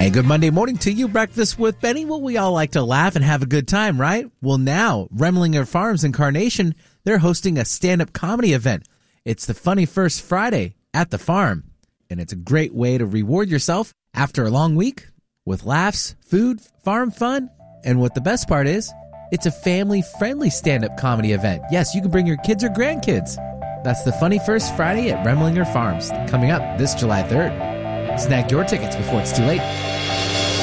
Hey, good Monday morning to you. Breakfast with Benny. Well, we all like to laugh and have a good time, right? Well, now, Remlinger Farms in Carnation, they're hosting a stand-up comedy event. It's the Funny First Friday at the farm, and it's a great way to reward yourself after a long week with laughs, food, farm fun, and what the best part is, it's a family-friendly stand-up comedy event. Yes, you can bring your kids or grandkids. That's the Funny First Friday at Remlinger Farms, coming up this July 3rd. Snag your tickets before it's too late.